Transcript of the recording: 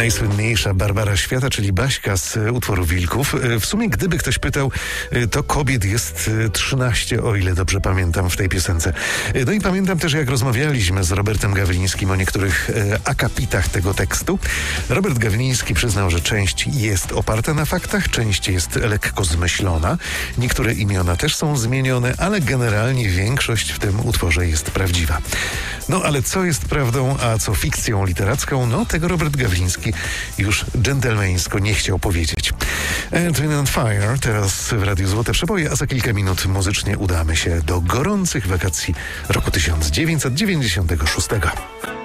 Najsłynniejsza Barbara Świata, czyli Baśka z utworu Wilków. W sumie, gdyby ktoś pytał, to kobiet jest 13, o ile dobrze pamiętam w tej piosence. No i pamiętam też, jak rozmawialiśmy z Robertem Gawlińskim o niektórych akapitach tego tekstu. Robert Gawliński przyznał, że część jest oparta na faktach, część jest lekko zmyślona. Niektóre imiona też są zmienione, ale generalnie większość w tym utworze jest prawdziwa. No ale co jest prawdą, a co fikcją literacką? No tego Robert Gawliński już dżentelmeńsko nie chciał powiedzieć. Earth, Wind & Fire teraz w Radiu Złote Przeboje, a za kilka minut muzycznie udamy się do gorących wakacji roku 1996.